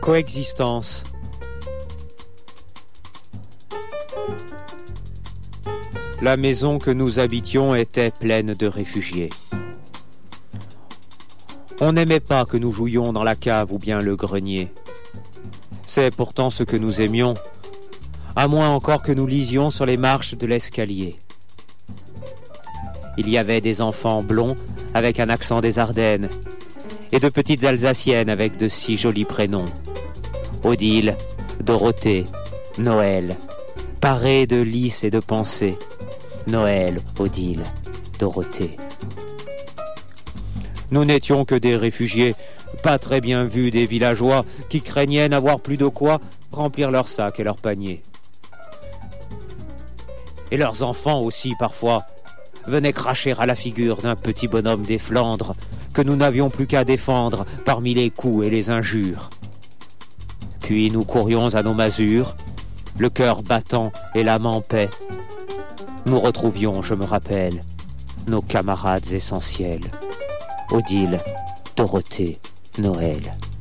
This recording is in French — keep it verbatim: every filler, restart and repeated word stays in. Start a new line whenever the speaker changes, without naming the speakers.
Coexistence. La maison que nous habitions était pleine de réfugiés. On n'aimait pas que nous jouions dans la cave ou bien le grenier. C'est pourtant ce que nous aimions, à moins encore que nous lisions sur les marches de l'escalier. Il y avait des enfants blonds avec un accent des Ardennes et de petites Alsaciennes avec de si jolis prénoms. Odile, Dorothée, Noël, parées de lys et de pensées. Noël, Odile, Dorothée. Nous n'étions que des réfugiés, pas très bien vus des villageois qui craignaient n'avoir plus de quoi remplir leurs sacs et leurs paniers. Et leurs enfants aussi, parfois, venaient cracher à la figure d'un petit bonhomme des Flandres que nous n'avions plus qu'à défendre parmi les coups et les injures. Puis nous courions à nos masures, le cœur battant et l'âme en paix. Nous retrouvions, je me rappelle, nos camarades essentiels. Odile, Dorothée, Noël.